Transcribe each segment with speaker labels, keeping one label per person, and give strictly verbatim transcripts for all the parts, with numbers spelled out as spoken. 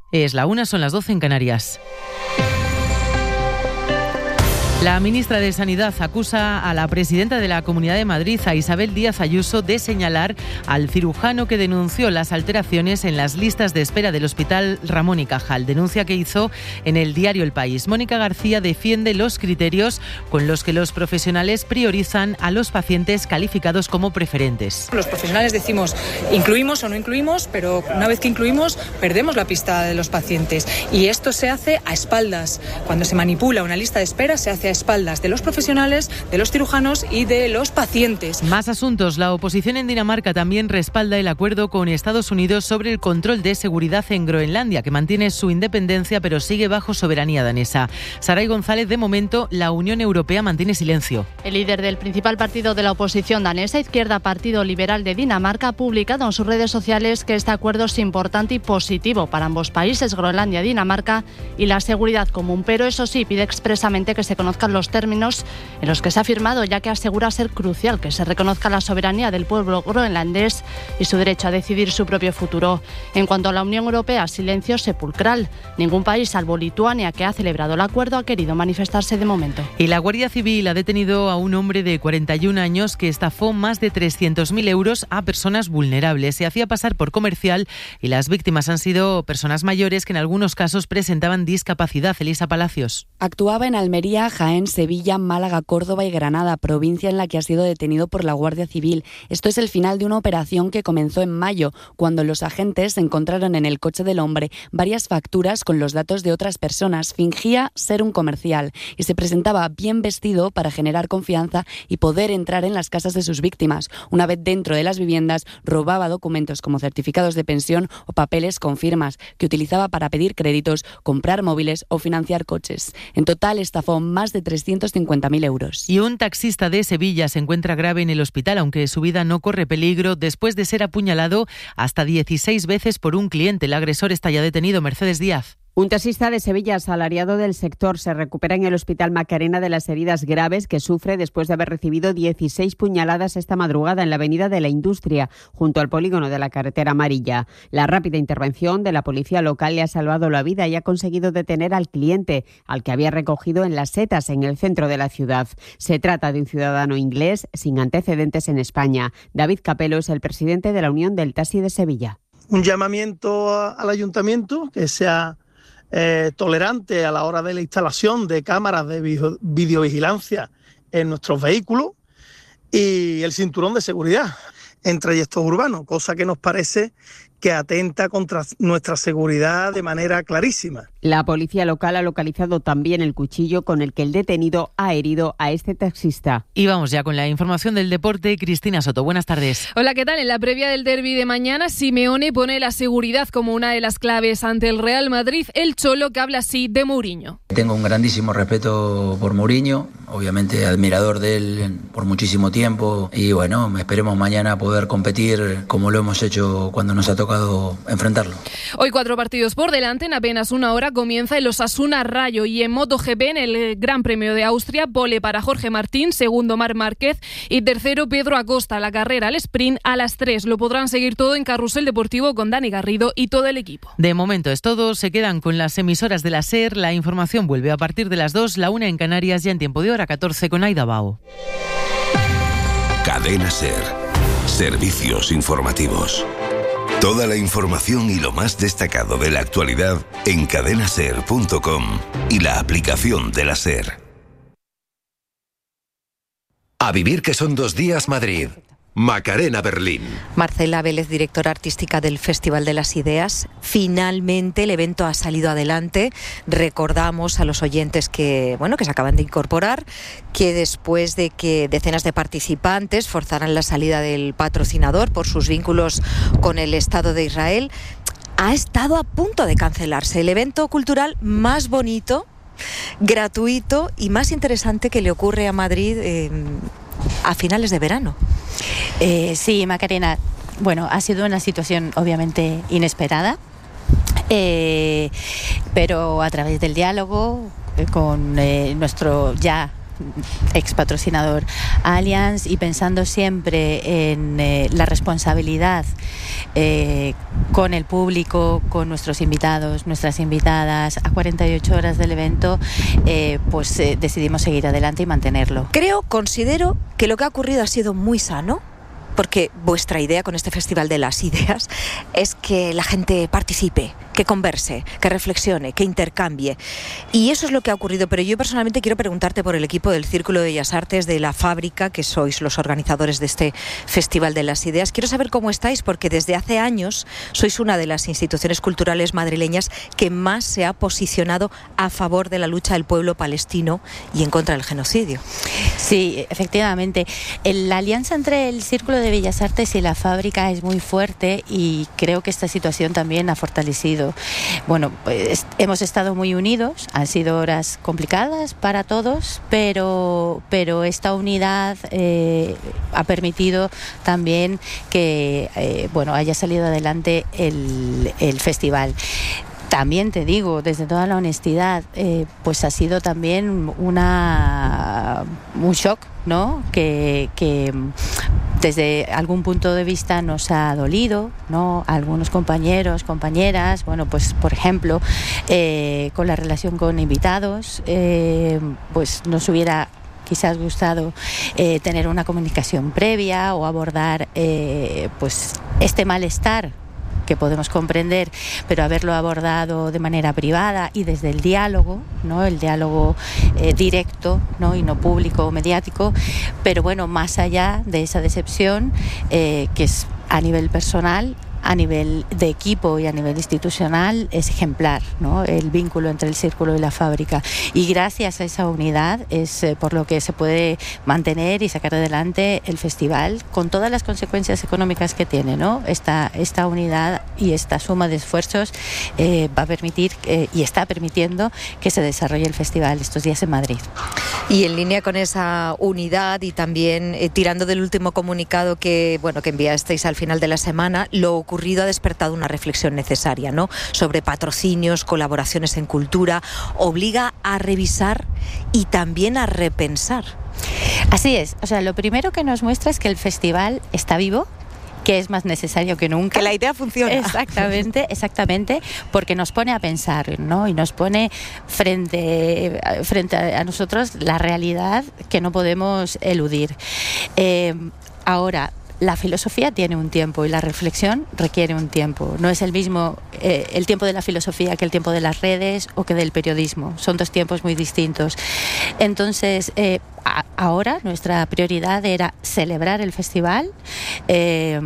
Speaker 1: Es la una, son las doce en Canarias. La ministra de Sanidad acusa a la presidenta de la Comunidad de Madrid, a Isabel Díaz Ayuso, de señalar al cirujano que denunció las alteraciones en las listas de espera del Hospital Ramón y Cajal. Denuncia que hizo en el diario El País. Mónica García defiende los criterios con los que los profesionales priorizan a los pacientes calificados como preferentes.
Speaker 2: Los profesionales decimos incluimos o no incluimos, pero una vez que incluimos perdemos la pista de los pacientes. Y esto se hace a espaldas. Cuando se manipula una lista de espera se hace a espaldas de los profesionales, de los cirujanos y de los pacientes.
Speaker 1: Más asuntos. La oposición en Dinamarca también respalda el acuerdo con Estados Unidos sobre el control de seguridad en Groenlandia, que mantiene su independencia pero sigue bajo soberanía danesa. Saray González, de momento, la Unión Europea mantiene silencio.
Speaker 3: El líder del principal partido de la oposición danesa, Izquierda Partido Liberal de Dinamarca, ha publicado en sus redes sociales que este acuerdo es importante y positivo para ambos países, Groenlandia y Dinamarca, y la seguridad común. Pero eso sí, pide expresamente que se conozcan los términos en los que se ha firmado, ya que asegura ser crucial que se reconozca la soberanía del pueblo groenlandés y su derecho a decidir su propio futuro. En cuanto a la Unión Europea, silencio sepulcral. Ningún país, salvo Lituania, que ha celebrado el acuerdo, ha querido manifestarse de momento.
Speaker 1: Y la Guardia Civil ha detenido a un hombre de cuarenta y un años que estafó más de trescientos mil euros a personas vulnerables. Se hacía pasar por comercial y las víctimas han sido personas mayores que en algunos casos presentaban discapacidad. Elisa Palacios.
Speaker 4: Actuaba en Almería, Jaén, Sevilla, Málaga, Córdoba y Granada, provincia en la que ha sido detenido por la Guardia Civil. Esto es el final de una operación que comenzó en mayo, cuando los agentes encontraron en el coche del hombre varias facturas con los datos de otras personas. Fingía ser un comercial y se presentaba bien vestido para generar confianza y poder entrar en las casas de sus víctimas. Una vez dentro de las viviendas, robaba documentos como certificados de pensión o papeles con firmas, que utilizaba para pedir créditos, comprar móviles o financiar coches. En total, estafó más de trescientos cincuenta mil euros.
Speaker 1: Y un taxista de Sevilla se encuentra grave en el hospital, aunque su vida no corre peligro, después de ser apuñalado hasta dieciséis veces por un cliente. El agresor está ya detenido. Mercedes Díaz.
Speaker 5: Un taxista de Sevilla, asalariado del sector, se recupera en el Hospital Macarena de las heridas graves que sufre después de haber recibido dieciséis puñaladas esta madrugada en la Avenida de la Industria, junto al polígono de la carretera amarilla. La rápida intervención de la policía local le ha salvado la vida y ha conseguido detener al cliente, al que había recogido en Las Setas, en el centro de la ciudad. Se trata de un ciudadano inglés sin antecedentes en España. David Capello es el presidente de la Unión del Taxi de Sevilla.
Speaker 6: Un llamamiento al ayuntamiento que sea Eh, tolerante a la hora de la instalación de cámaras de video, videovigilancia en nuestros vehículos y el cinturón de seguridad en trayectos urbanos, cosa que nos parece que atenta contra nuestra seguridad de manera clarísima.
Speaker 5: La policía local ha localizado también el cuchillo con el que el detenido ha herido a este taxista.
Speaker 1: Y vamos ya con la información del deporte. Cristina Soto, buenas tardes.
Speaker 7: Hola, ¿qué tal? En la previa del derbi de mañana, Simeone pone la seguridad como una de las claves ante el Real Madrid. El Cholo, que habla así de Mourinho.
Speaker 8: Tengo un grandísimo respeto por Mourinho, obviamente admirador de él por muchísimo tiempo y bueno, esperemos mañana poder competir como lo hemos hecho cuando nos ha tocado enfrentarlo.
Speaker 7: Hoy cuatro partidos por delante. En apenas una hora comienza el Osasuna Rayo y en MotoGP, en el Gran Premio de Austria, pole para Jorge Martín, segundo Marc Márquez y tercero Pedro Acosta. La carrera al sprint a las tres. Lo podrán seguir todo en Carrusel Deportivo con Dani Garrido y todo el equipo.
Speaker 1: De momento es todo. Se quedan con las emisoras de la SER. La información vuelve a partir de las dos, la una en Canarias, ya en tiempo de hora catorce con Aida Bao.
Speaker 9: Cadena SER. Servicios informativos. Toda la información y lo más destacado de la actualidad en cadena ser punto com y la aplicación de la SER. A vivir que son dos días Madrid. Macarena Berlín.
Speaker 10: Marcela Vélez, directora artística del Festival de las Ideas. Finalmente el evento ha salido adelante. Recordamos a los oyentes que, bueno, que se acaban de incorporar, que después de que decenas de participantes forzaran la salida del patrocinador por sus vínculos con el Estado de Israel, ha estado a punto de cancelarse. El evento cultural más bonito, gratuito y más interesante que le ocurre a Madrid eh, a finales de verano.
Speaker 11: Eh, sí, Macarena, bueno, ha sido una situación obviamente inesperada, eh, pero a través del diálogo eh, con eh, nuestro ya ex patrocinador Allianz, y pensando siempre en eh, la responsabilidad eh, con el público, con nuestros invitados, nuestras invitadas, a cuarenta y ocho horas del evento, eh, pues eh, decidimos seguir adelante y mantenerlo.
Speaker 10: Creo, considero que lo que ha ocurrido ha sido muy sano, porque vuestra idea con este Festival de las Ideas es que la gente participe, que converse, que reflexione, que intercambie. Y eso es lo que ha ocurrido. Pero yo personalmente quiero preguntarte por el equipo del Círculo de Bellas Artes de la Fábrica, que sois los organizadores de este Festival de las Ideas. Quiero saber cómo estáis, porque desde hace años sois una de las instituciones culturales madrileñas que más se ha posicionado a favor de la lucha del pueblo palestino y en contra del genocidio.
Speaker 11: Sí, efectivamente. La alianza entre el Círculo de Bellas Artes y la Fábrica es muy fuerte, y creo que esta situación también ha fortalecido. Bueno, pues hemos estado muy unidos, han sido horas complicadas para todos, pero, pero esta unidad eh, ha permitido también que eh, bueno, haya salido adelante el, el festival. También te digo, desde toda la honestidad, eh, pues ha sido también una un shock, ¿no? Que, que desde algún punto de vista nos ha dolido, ¿no? Algunos compañeros, compañeras, bueno, pues por ejemplo, eh, con la relación con invitados, eh, pues nos hubiera quizás gustado eh, tener una comunicación previa o abordar eh, pues este malestar que podemos comprender, pero haberlo abordado de manera privada y desde el diálogo, ¿no? El diálogo eh, directo, ¿no? Y no público o mediático. Pero bueno, más allá de esa decepción, eh, que es a nivel personal, a nivel de equipo y a nivel institucional, es ejemplar, ¿no? El vínculo entre el Círculo y la Fábrica, y gracias a esa unidad es eh, por lo que se puede mantener y sacar adelante el festival con todas las consecuencias económicas que tiene, ¿no? Esta, esta unidad y esta suma de esfuerzos eh, va a permitir eh, y está permitiendo que se desarrolle el festival estos días en Madrid.
Speaker 10: Y en línea con esa unidad y también eh, tirando del último comunicado que, bueno, que enviasteis al final de la semana, lo ocurrido ha despertado una reflexión necesaria, ¿no? Sobre patrocinios, colaboraciones en cultura, obliga a revisar y también a repensar.
Speaker 11: Así es, o sea, lo primero que nos muestra es que el festival está vivo, que es más necesario que nunca.
Speaker 10: Que la idea funciona.
Speaker 11: Exactamente, exactamente, porque nos pone a pensar, ¿no? Y nos pone frente, frente a nosotros la realidad que no podemos eludir. Eh, ahora, la filosofía tiene un tiempo y la reflexión requiere un tiempo. No es el mismo eh, el tiempo de la filosofía que el tiempo de las redes o que del periodismo. Son dos tiempos muy distintos. Entonces, eh, a, ahora nuestra prioridad era celebrar el festival. Eh,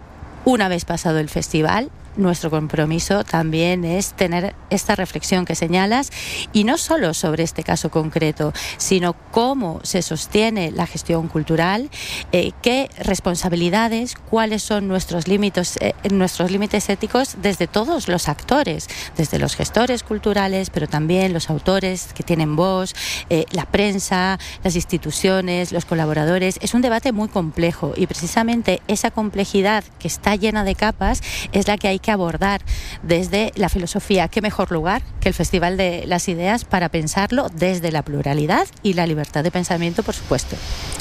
Speaker 11: una vez pasado el festival, nuestro compromiso también es tener esta reflexión que señalas, y no solo sobre este caso concreto, sino cómo se sostiene la gestión cultural, eh, qué responsabilidades, cuáles son nuestros límites, eh, nuestros límites éticos desde todos los actores, desde los gestores culturales, pero también los autores que tienen voz, eh, la prensa, las instituciones, los colaboradores. Es un debate muy complejo, y precisamente esa complejidad que está llena de capas es la que hay que abordar desde la filosofía. ¿Qué mejor lugar que el Festival de las Ideas para pensarlo desde la pluralidad y la libertad de pensamiento, por supuesto?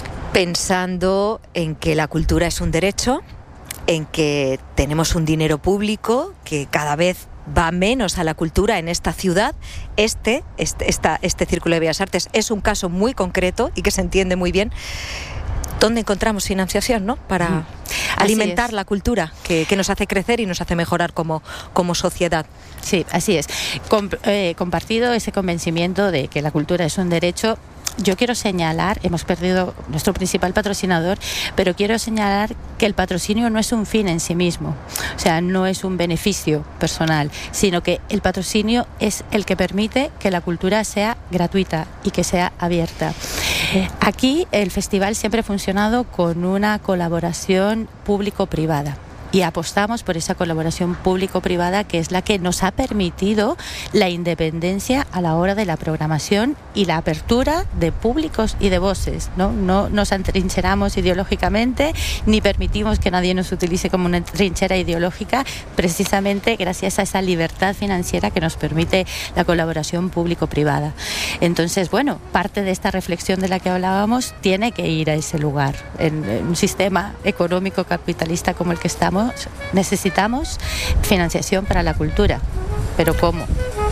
Speaker 10: Pensando en que la cultura es un derecho, en que tenemos un dinero público que cada vez va menos a la cultura en esta ciudad. Este, este, esta, este Círculo de Bellas Artes es un caso muy concreto y que se entiende muy bien. ¿Dónde encontramos financiación, ¿no? Para mm. alimentar la cultura que, que nos hace crecer y nos hace mejorar como, como sociedad.
Speaker 11: Sí, así es. Com, eh, compartido ese convencimiento de que la cultura es un derecho, yo quiero señalar, hemos perdido nuestro principal patrocinador, pero quiero señalar que el patrocinio no es un fin en sí mismo, o sea, no es un beneficio personal, sino que el patrocinio es el que permite que la cultura sea gratuita y que sea abierta. Aquí el festival siempre ha funcionado con una colaboración público-privada. y apostamos por esa colaboración público-privada que es la que nos ha permitido la independencia a la hora de la programación y la apertura de públicos y de voces, ¿no? No nos atrincheramos ideológicamente ni permitimos que nadie nos utilice como una trinchera ideológica, precisamente gracias a esa libertad financiera que nos permite la colaboración público-privada. Entonces, bueno, parte de esta reflexión de la que hablábamos tiene que ir a ese lugar. En, en un sistema económico capitalista como el que estamos, necesitamos financiación para la cultura. ¿Pero cómo?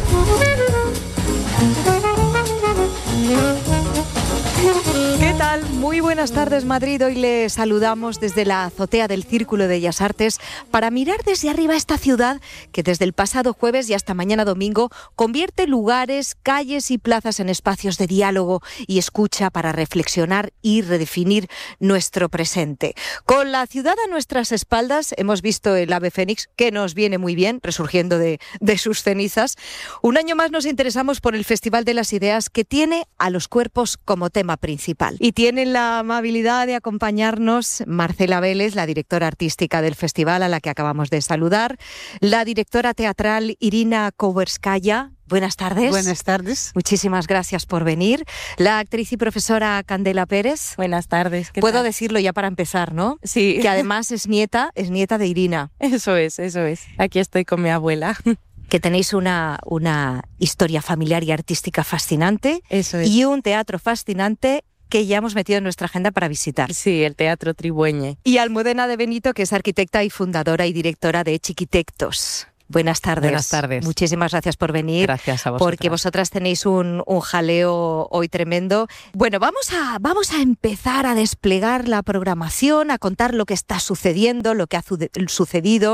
Speaker 10: ¿Qué tal? Muy buenas tardes, Madrid. Hoy les saludamos desde la azotea del Círculo de Bellas Artes para mirar desde arriba esta ciudad que desde el pasado jueves y hasta mañana domingo convierte lugares, calles y plazas en espacios de diálogo y escucha para reflexionar y redefinir nuestro presente. Con la ciudad a nuestras espaldas hemos visto el ave fénix, que nos viene muy bien, resurgiendo de, de sus cenizas. Un año más nos interesamos por el Festival de las Ideas, que tiene a los cuerpos como tema principal. Y tienen la amabilidad de acompañarnos Marcela Vélez, la directora artística del festival, a la que acabamos de saludar, la directora teatral Irina Kowerskaya. Buenas tardes.
Speaker 12: Buenas tardes.
Speaker 10: Muchísimas gracias por venir. La actriz y profesora Candela Pérez.
Speaker 12: Buenas tardes.
Speaker 10: Puedo
Speaker 12: tal?
Speaker 10: decirlo ya para empezar, ¿no?
Speaker 12: Sí.
Speaker 10: Que además es nieta, es nieta de Irina.
Speaker 12: Eso es, eso es. Aquí estoy con mi abuela.
Speaker 10: Que tenéis una, una historia familiar y artística fascinante.
Speaker 12: Eso es.
Speaker 10: Y un teatro fascinante que ya hemos metido en nuestra agenda para visitar.
Speaker 12: Sí, el Teatro Tribueñe.
Speaker 10: Y Almudena de Benito, que es arquitecta y fundadora y directora de Chiquitectos. Buenas tardes.
Speaker 12: Buenas tardes.
Speaker 10: Muchísimas gracias por venir.
Speaker 12: Gracias a vosotras.
Speaker 10: Porque vosotras tenéis un, un jaleo hoy tremendo. Bueno, vamos a, vamos a empezar a desplegar la programación, a contar lo que está sucediendo, lo que ha sucedido.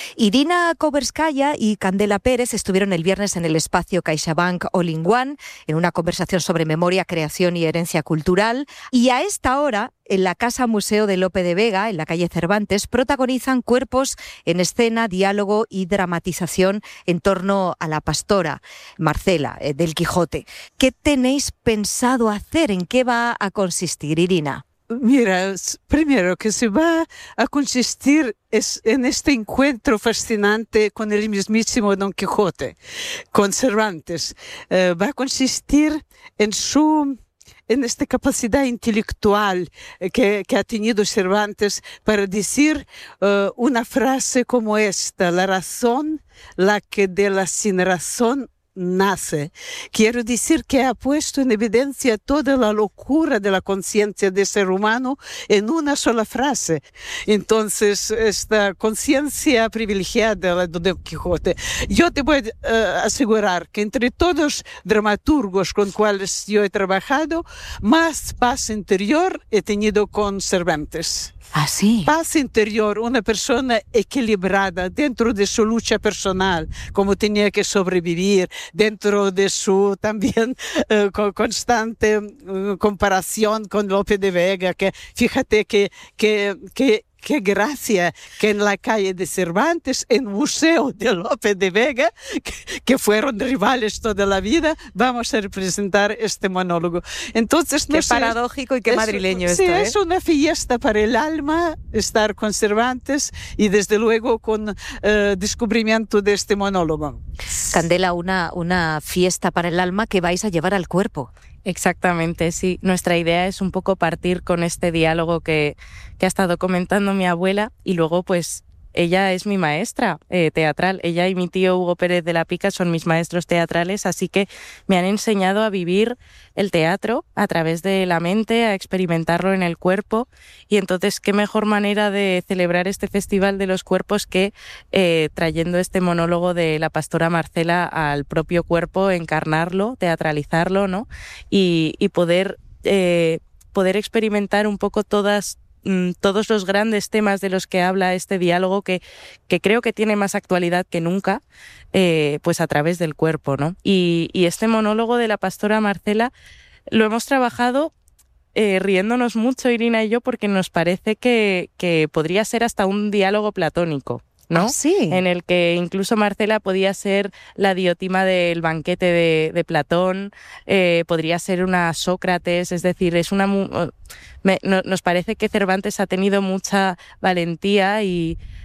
Speaker 10: Irina Kowerskaya y Candela Pérez estuvieron el viernes en el espacio CaixaBank All in One, en una conversación sobre memoria, creación y herencia cultural. Y a esta hora, en la Casa Museo de Lope de Vega, en la calle Cervantes, protagonizan Cuerpos en Escena, Diálogo y Dramatización en torno a la pastora Marcela, eh, del Quijote. ¿Qué tenéis pensado hacer? ¿En qué va a consistir, Irina?
Speaker 12: Mira, primero que se va a consistir es en este encuentro fascinante con el mismísimo Don Quijote, con Cervantes. Eh, va a consistir en su... en esta capacidad intelectual que, que ha tenido Cervantes para decir uh, una frase como esta: la razón, la que de la sin razón nace. Quiero decir que ha puesto en evidencia toda la locura de la conciencia del ser humano en una sola frase. Entonces, esta conciencia privilegiada de Don Quijote, yo te voy a uh, asegurar que entre todos los dramaturgos con cuales yo he trabajado, más paz interior he tenido con Cervantes.
Speaker 10: ¿Ah, sí?
Speaker 12: Paz interior, una persona equilibrada dentro de su lucha personal, como tenía que sobrevivir, dentro de su también uh, constante uh, comparación con Lope de Vega, que fíjate que, que, que qué gracia que en la calle de Cervantes, en Museo de Lope de Vega, que, que fueron rivales toda la vida, vamos a representar este monólogo. Entonces,
Speaker 10: qué
Speaker 12: no sé,
Speaker 10: paradójico y qué
Speaker 12: es,
Speaker 10: madrileño
Speaker 12: sí,
Speaker 10: esto, ¿eh?
Speaker 12: Es una fiesta para el alma estar con Cervantes y desde luego con uh, descubrimiento de este monólogo.
Speaker 10: Candela, una, una fiesta para el alma que vais a llevar al cuerpo.
Speaker 13: Exactamente, sí. Nuestra idea es un poco partir con este diálogo que, que ha estado comentando mi abuela y luego pues ella es mi maestra eh, teatral. Ella y mi tío Hugo Pérez de la Pica son mis maestros teatrales, así que me han enseñado a vivir el teatro a través de la mente, a experimentarlo en el cuerpo. Y entonces, qué mejor manera de celebrar este Festival de los Cuerpos que eh, trayendo este monólogo de la pastora Marcela al propio cuerpo, encarnarlo, teatralizarlo, ¿no? Y, y poder, eh, poder experimentar un poco todas todos los grandes temas de los que habla este diálogo, que, que creo que tiene más actualidad que nunca, eh, pues a través del cuerpo, ¿no? Y, y este monólogo de la pastora Marcela lo hemos trabajado eh, riéndonos mucho, Irina y yo, porque nos parece que, que podría ser hasta un diálogo platónico, ¿no?
Speaker 10: ¿Ah, sí?
Speaker 13: En el que incluso Marcela podía ser la Diotima del banquete de, de Platón, eh, podría ser una Sócrates, es decir, es una... Me, no, nos parece que Cervantes ha tenido mucha valentía y,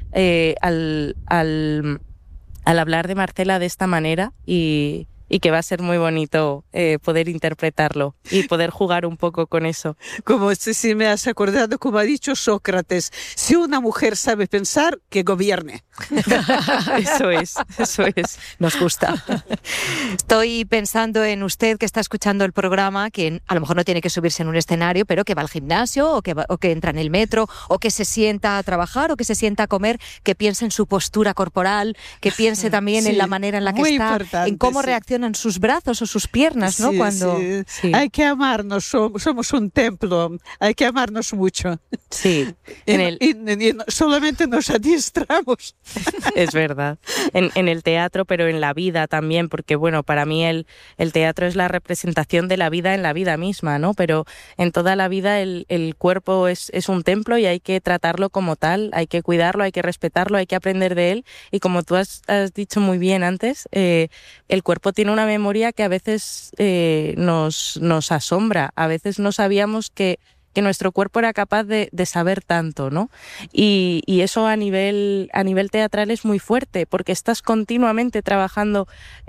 Speaker 13: eh, al, al, al hablar de Marcela de esta manera y... y que va a ser muy bonito eh, poder interpretarlo y poder jugar un poco con eso.
Speaker 12: Como si, si me has acordado, como ha dicho Sócrates, si una mujer sabe pensar, que gobierne.
Speaker 13: Eso es, eso es.
Speaker 10: Nos gusta. Estoy pensando en usted que está escuchando el programa, que a lo mejor no tiene que subirse en un escenario, pero que va al gimnasio o que, va, o que entra en el metro o que se sienta a trabajar o que se sienta a comer, que piense en su postura corporal, que piense también sí, en la manera en la que está, en cómo sí. reacciona en sus brazos o sus piernas, ¿no?
Speaker 12: Sí,
Speaker 10: Cuando
Speaker 12: sí.
Speaker 10: Sí.
Speaker 12: Hay que amarnos, somos, somos un templo, hay que amarnos mucho.
Speaker 13: Sí.
Speaker 12: Y, en el... y, y, y solamente nos adiestramos.
Speaker 13: Es verdad. En, en el teatro, pero en la vida también, porque bueno, para mí el, el teatro es la representación de la vida en la vida misma, ¿no? Pero en toda la vida el, el cuerpo es, es un templo y hay que tratarlo como tal, hay que cuidarlo, hay que respetarlo, hay que aprender de él. Y como tú has, has dicho muy bien antes, eh, el cuerpo tiene una memoria que a veces eh, nos, nos asombra. A veces no sabíamos que, que nuestro cuerpo era capaz de, de saber tanto, ¿no? Y, y eso a nivel, a nivel teatral es muy fuerte, porque estás continuamente trabajando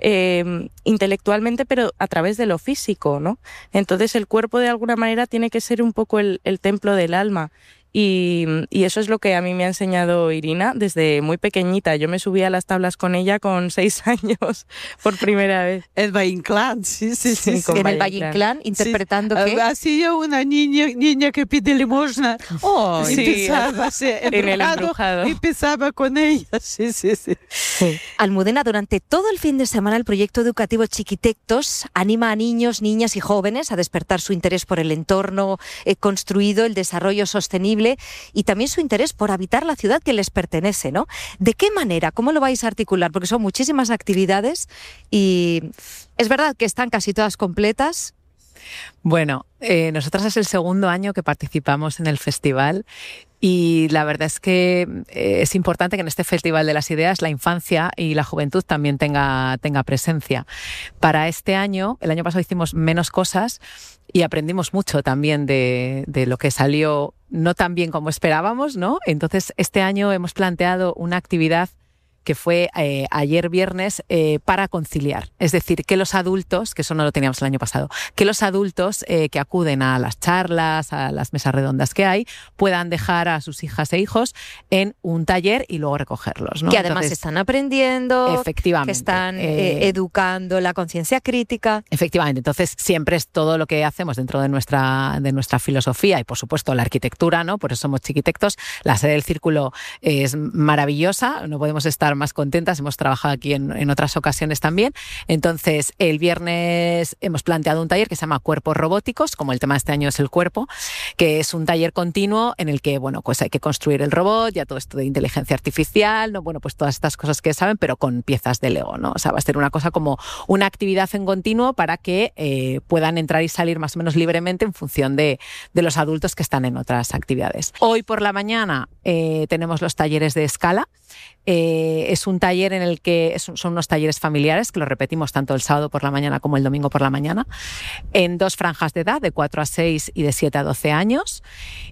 Speaker 13: eh, intelectualmente, pero a través de lo físico, ¿no? Entonces el cuerpo de alguna manera tiene que ser un poco el, el templo del alma. Y, y eso es lo que a mí me ha enseñado Irina desde muy pequeñita. Yo me subía a las tablas con ella con seis años por primera vez.
Speaker 12: El Valle Inclán, sí, sí, sí. sí,
Speaker 10: sí. En el Valle Inclán, interpretando sí. que...
Speaker 12: Hacía una niña, niña que pide limosna.
Speaker 10: Oh,
Speaker 12: sí. Empezaba, sí,
Speaker 13: en el embrujado.
Speaker 12: Empezaba con ella, sí, sí, sí, sí.
Speaker 10: Almudena, durante todo el fin de semana el proyecto educativo Chiquitectos anima a niños, niñas y jóvenes a despertar su interés por el entorno eh, construido, el desarrollo sostenible y también su interés por habitar la ciudad que les pertenece, ¿no? ¿De qué manera? ¿Cómo lo vais a articular? Porque son muchísimas actividades y es verdad que están casi todas completas.
Speaker 14: Bueno, eh, nosotras es el segundo año que participamos en el festival y la verdad es que eh, es importante que en este Festival de las Ideas la infancia y la juventud también tenga, tenga presencia. Para este año, el año pasado hicimos menos cosas y aprendimos mucho también de, de lo que salió no tan bien como esperábamos, ¿no? Entonces, este año hemos planteado una actividad que fue eh, ayer viernes eh, para conciliar. Es decir, que los adultos, que eso no lo teníamos el año pasado, que los adultos eh, que acuden a las charlas, a las mesas redondas que hay, puedan dejar a sus hijas e hijos en un taller y luego recogerlos, ¿no?
Speaker 10: Que además Entonces, están aprendiendo,
Speaker 14: efectivamente,
Speaker 10: que están eh, educando la conciencia crítica.
Speaker 14: Efectivamente. Entonces, siempre es todo lo que hacemos dentro de nuestra, de nuestra filosofía y, por supuesto, la arquitectura, ¿no? Por eso somos Chiquitectos. La sede del Círculo es maravillosa, no podemos estar más contentas, hemos trabajado aquí en, en otras ocasiones también. Entonces, el viernes hemos planteado un taller que se llama Cuerpos Robóticos, como el tema de este año es el cuerpo, que es un taller continuo en el que, bueno, pues hay que construir el robot, ya todo esto de inteligencia artificial, ¿no? Bueno, pues todas estas cosas que saben, pero con piezas de Lego, ¿no? O sea, va a ser una cosa como una actividad en continuo para que eh, puedan entrar y salir más o menos libremente en función de, de los adultos que están en otras actividades. Hoy por la mañana eh, tenemos los talleres de escala. Eh, es un taller en el que es, son unos talleres familiares que lo repetimos tanto el sábado por la mañana como el domingo por la mañana en dos franjas de edad, de cuatro a seis y de siete a doce años.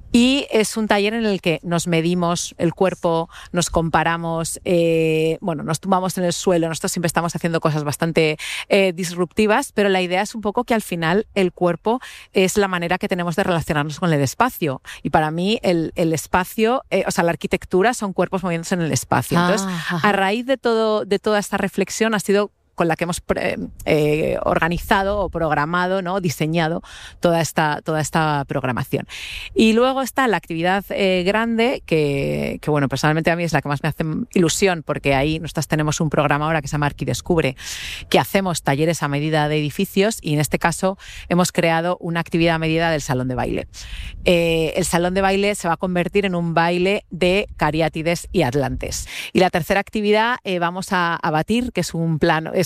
Speaker 14: Y es un taller en el que nos medimos el cuerpo, nos comparamos, eh, bueno, nos tumbamos en el suelo. Nosotros siempre estamos haciendo cosas bastante eh, disruptivas, pero la idea es un poco que al final el cuerpo es la manera que tenemos de relacionarnos con el espacio. Y para mí el, el espacio, eh, o sea, la arquitectura son cuerpos moviéndose en el espacio. Entonces, ah, a raíz de todo, de toda esta reflexión ha sido con la que hemos eh, organizado o programado, ¿no? Diseñado toda esta, toda esta programación. Y luego está la actividad eh, grande, que, que bueno, personalmente a mí es la que más me hace ilusión, porque ahí nosotros tenemos un programa ahora que se llama Arquidescubre, que hacemos talleres a medida de edificios y en este caso hemos creado una actividad a medida del salón de baile. Eh, el salón de baile se va a convertir en un baile de cariátides y atlantes. Y la tercera actividad eh, vamos a, a batir, que es un plano, es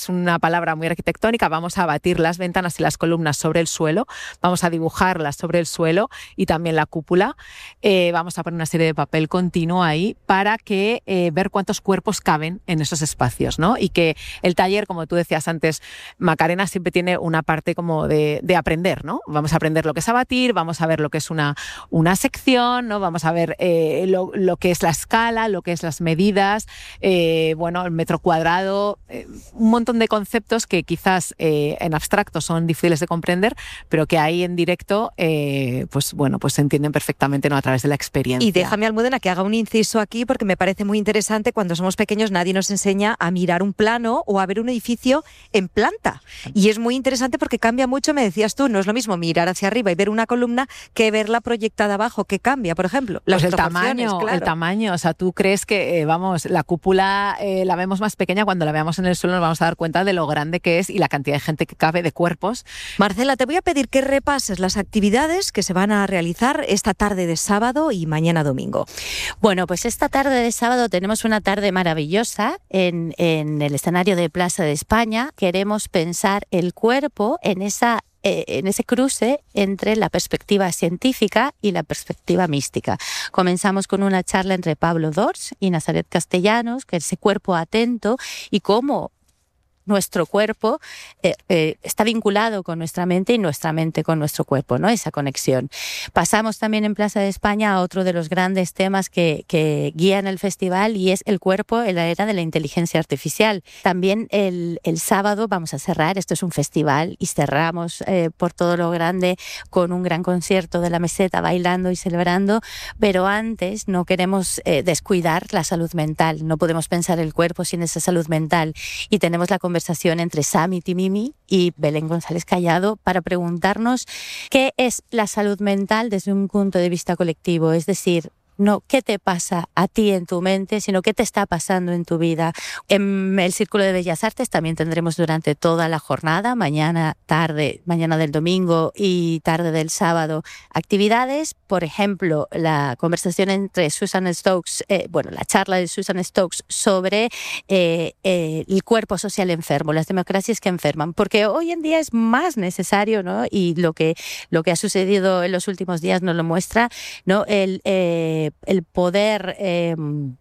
Speaker 14: es una palabra muy arquitectónica, vamos a batir las ventanas y las columnas sobre el suelo, vamos a dibujarlas sobre el suelo y también la cúpula. Eh, vamos a poner una serie de papel continuo ahí para que eh, ver cuántos cuerpos caben en esos espacios, ¿no? Y que el taller, como tú decías antes, Macarena, siempre tiene una parte como de, de aprender, ¿no? Vamos a aprender lo que es abatir, vamos a ver lo que es una, una sección, ¿no? Vamos a ver eh, lo, lo que es la escala, lo que es las medidas, eh, bueno, el metro cuadrado, eh, un montón de conceptos que quizás eh, en abstracto son difíciles de comprender, pero que ahí en directo, eh, pues bueno, pues se entienden perfectamente, ¿no? A través de la experiencia.
Speaker 10: Y déjame, Almudena, que haga un inciso aquí porque me parece muy interesante. Cuando somos pequeños nadie nos enseña a mirar un plano o a ver un edificio en planta. Y es muy interesante porque cambia mucho, me decías tú, no es lo mismo mirar hacia arriba y ver una columna que verla proyectada abajo, que cambia, por ejemplo. Las
Speaker 14: pues el tamaño,
Speaker 10: claro.
Speaker 14: el tamaño, o sea, tú crees que, eh, vamos, la cúpula eh, la vemos más pequeña, cuando la veamos en el suelo nos vamos a dar cuenta de lo grande que es y la cantidad de gente que cabe, de cuerpos.
Speaker 10: Marcela, te voy a pedir que repases las actividades que se van a realizar esta tarde de sábado y mañana domingo.
Speaker 11: Bueno, pues esta tarde de sábado tenemos una tarde maravillosa en, en el escenario de Plaza de España. Queremos pensar el cuerpo en esa eh, en ese cruce entre la perspectiva científica y la perspectiva mística. Comenzamos con una charla entre Pablo Dors y Nazaret Castellanos, que es ese cuerpo atento y cómo nuestro cuerpo eh, eh, está vinculado con nuestra mente y nuestra mente con nuestro cuerpo, ¿no? Esa conexión. Pasamos también en Plaza de España a otro de los grandes temas que, que guían el festival y es el cuerpo en la era de la inteligencia artificial. También el, el sábado vamos a cerrar, esto es un festival y cerramos eh, por todo lo grande con un gran concierto de La Meseta bailando y celebrando, pero antes no queremos eh, descuidar la salud mental, no podemos pensar el cuerpo sin esa salud mental y tenemos la conversación entre Sami Timimi y Belén González Callado para preguntarnos qué es la salud mental desde un punto de vista colectivo, es decir, no qué te pasa a ti en tu mente, sino qué te está pasando en tu vida. En el Círculo de Bellas Artes también tendremos durante toda la jornada, mañana, tarde, mañana del domingo y tarde del sábado, actividades. Por ejemplo, la conversación entre Susan Stokes, eh, bueno, la charla de Susan Stokes sobre eh, eh, el cuerpo social enfermo, las democracias que enferman, porque hoy en día es más necesario, ¿no? Y lo que, lo que ha sucedido en los últimos días nos lo muestra, ¿no? El... Eh, el poder eh,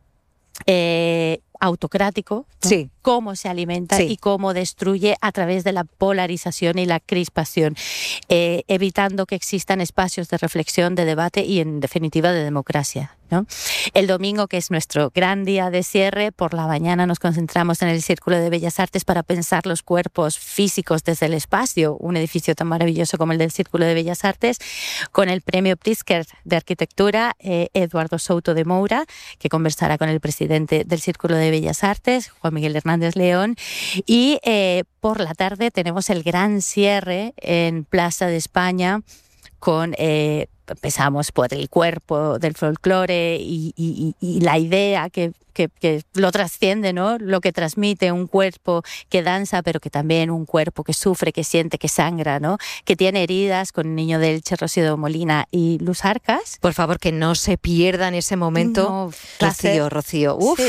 Speaker 11: eh, autocrático, ¿no? Sí. Cómo se alimenta sí. y cómo destruye a través de la polarización y la crispación, eh, evitando que existan espacios de reflexión, de debate y, en definitiva, de democracia, ¿no? El domingo, que es nuestro gran día de cierre, por la mañana nos concentramos en el Círculo de Bellas Artes para pensar los cuerpos físicos desde el espacio, un edificio tan maravilloso como el del Círculo de Bellas Artes, con el premio Pritzker de Arquitectura, eh, Eduardo Souto de Moura, que conversará con el presidente del Círculo de Bellas Artes, Juan Miguel Hernández León, y eh, por la tarde tenemos el gran cierre en Plaza de España con... Eh, empezamos por el cuerpo del folclore y, y, y la idea que, que, que lo trasciende, ¿no? Lo que transmite un cuerpo que danza, pero que también un cuerpo que sufre, que siente, que sangra, ¿no? Que tiene heridas, con el niño del Elche, Rocío Molina y Luz Arcas.
Speaker 10: Por favor, que no se pierdan ese momento. No, Rocío, Rocío. Uf.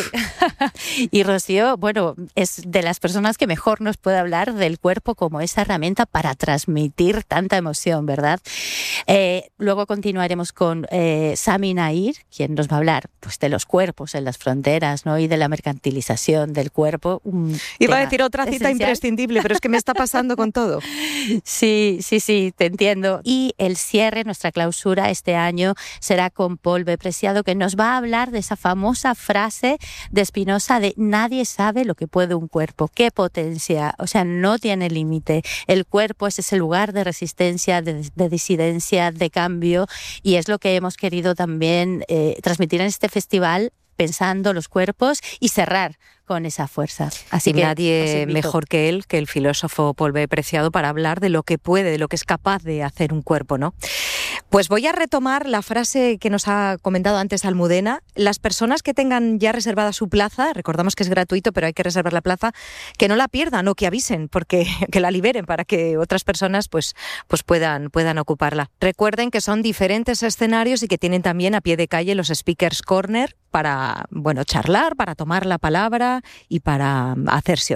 Speaker 11: Sí. Y Rocío, bueno, es de las personas que mejor nos puede hablar del cuerpo como esa herramienta para transmitir tanta emoción, ¿verdad? Eh, luego continuaremos con eh, Sami Nair, quien nos va a hablar pues, de los cuerpos en las fronteras, ¿no? Y de la mercantilización del cuerpo.
Speaker 10: Iba a decir otra cita esencial. Imprescindible, pero es que me está pasando con todo.
Speaker 11: Sí, sí, sí, te entiendo. Y el cierre, nuestra clausura este año, será con Paul B. Preciado, que nos va a hablar de esa famosa frase de Spinoza de nadie sabe lo que puede un cuerpo, qué potencia, o sea, no tiene límite. El cuerpo es ese lugar de resistencia, de, de disidencia, de cambio, y es lo que hemos querido también eh, transmitir en este festival, pensando los cuerpos y cerrar con esa fuerza. Así
Speaker 10: y
Speaker 11: que
Speaker 10: nadie mejor que él, que el filósofo Paul B. Preciado, para hablar de lo que puede, de lo que es capaz de hacer un cuerpo, ¿no? Pues voy a retomar la frase que nos ha comentado antes Almudena. Las personas que tengan ya reservada su plaza, recordamos que es gratuito, pero hay que reservar la plaza, que no la pierdan o que avisen, porque que la liberen para que otras personas pues, pues puedan, puedan ocuparla. Recuerden que son diferentes escenarios y que tienen también a pie de calle los Speakers Corner para, bueno, charlar, para tomar la palabra y para hacerse oír.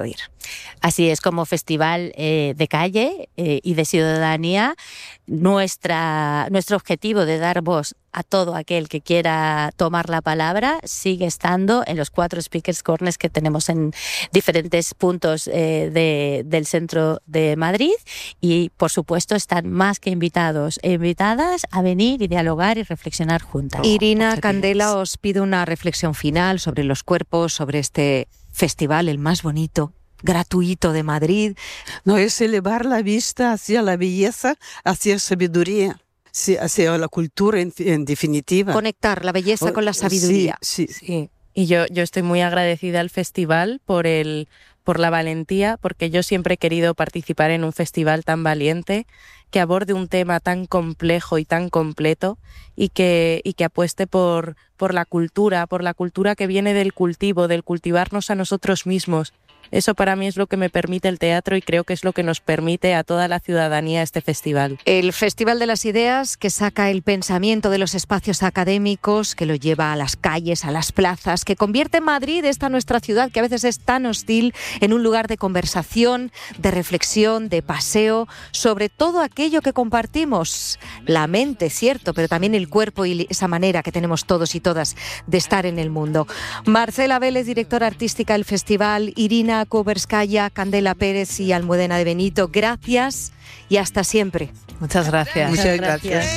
Speaker 11: Así es, como festival eh, de calle eh, y de ciudadanía, nuestra, nuestro objetivo de dar voz a todo aquel que quiera tomar la palabra sigue estando en los cuatro Speakers Corners que tenemos en diferentes puntos eh, de, del centro de Madrid, y por supuesto están más que invitados e invitadas a venir y dialogar y reflexionar juntas.
Speaker 10: Irina, Candela, os pido una reflexión final sobre los cuerpos, sobre este festival, el más bonito, gratuito de Madrid.
Speaker 12: No, es elevar la vista hacia la belleza, hacia sabiduría, hacia la cultura en, en definitiva.
Speaker 10: Conectar la belleza con la sabiduría.
Speaker 12: Sí, sí.
Speaker 13: sí. Y yo, yo estoy muy agradecida al festival por el, por la valentía, porque yo siempre he querido participar en un festival tan valiente, que aborde un tema tan complejo y tan completo, y que, y que apueste por, por la cultura, por la cultura que viene del cultivo, del cultivarnos a nosotros mismos. Eso para mí es lo que me permite el teatro y creo que es lo que nos permite a toda la ciudadanía este festival.
Speaker 10: El Festival de las Ideas, que saca el pensamiento de los espacios académicos, que lo lleva a las calles, a las plazas, que convierte Madrid, esta nuestra ciudad que a veces es tan hostil, en un lugar de conversación, de reflexión, de paseo, sobre todo aquello que compartimos. La mente, cierto, pero también el cuerpo y esa manera que tenemos todos y todas de estar en el mundo. Marcela Vélez, directora artística del festival, Irina Kuberskaya, Candela Pérez y Almudena de Benito, gracias y hasta siempre.
Speaker 14: Muchas gracias.
Speaker 12: Muchas gracias.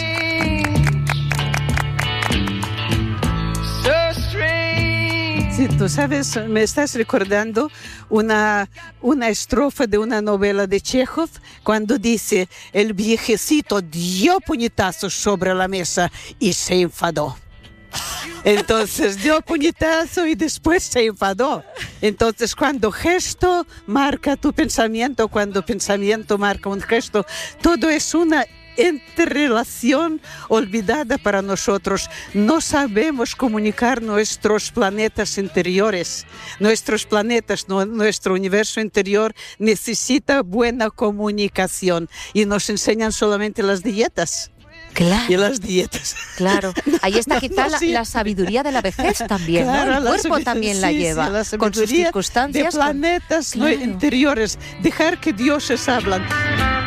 Speaker 12: Sí, tú sabes, me estás recordando una, una estrofa de una novela de Chekhov cuando dice: el viejecito dio puñetazos sobre la mesa y se enfadó. Entonces dio puñetazo y después se enfadó. Entonces cuando gesto marca tu pensamiento, cuando pensamiento marca un gesto, todo es una interrelación olvidada para nosotros. No sabemos comunicar nuestros planetas interiores. Nuestros planetas, no, nuestro universo interior necesita buena comunicación y nos enseñan solamente las dietas.
Speaker 10: Claro.
Speaker 12: Y las dietas.
Speaker 10: Claro. Ahí está quizá no, no, sí. la, la sabiduría de la vejez también,
Speaker 12: claro,
Speaker 10: ¿no? El cuerpo también sí, la lleva, sí, la con sus circunstancias.
Speaker 12: De planetas con... claro. interiores. Dejar que dioses hablan.